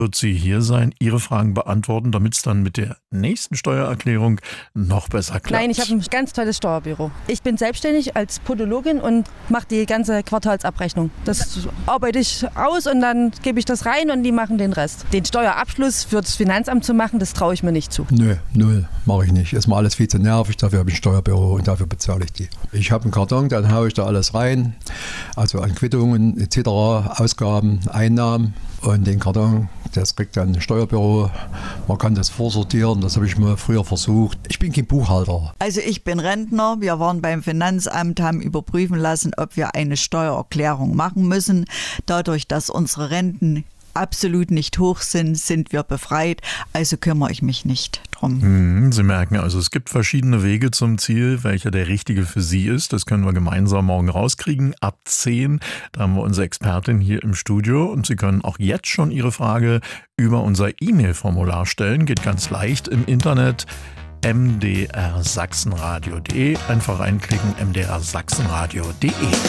wird sie hier sein, Ihre Fragen beantworten, damit es dann mit der nächsten Steuererklärung noch besser klappt. Nein, ich habe ein ganz tolles Steuerbüro. Ich bin selbstständig als Podologin und mache die ganze Quartalsabrechnung. Das arbeite ich aus und dann gebe ich das rein und die machen den Rest. Den Steuerabschluss für das Finanzamt zu machen, das traue ich mir nicht zu. Nö, null, mache ich nicht. Ist mir alles viel zu nervig, dafür habe ich ein Steuerbüro und dafür bezahle ich die. Ich habe einen Karton, dann haue ich da alles rein, also an Quittungen etc., Ausgaben, Einnahmen. Und den Karton, das kriegt dann ein Steuerbüro. Man kann das vorsortieren, das habe ich mal früher versucht. Ich bin kein Buchhalter. Also ich bin Rentner. Wir waren beim Finanzamt, haben überprüfen lassen, ob wir eine Steuererklärung machen müssen. Dadurch, dass unsere Renten absolut nicht hoch sind, sind wir befreit. Also kümmere ich mich nicht drum. Sie merken also, es gibt verschiedene Wege zum Ziel. Welcher der richtige für Sie ist, das können wir gemeinsam morgen rauskriegen. Ab 10, da haben wir unsere Expertin hier im Studio. Und Sie können auch jetzt schon Ihre Frage über unser E-Mail-Formular stellen. Geht ganz leicht im Internet. mdrsachsenradio.de. Einfach reinklicken, mdrsachsenradio.de.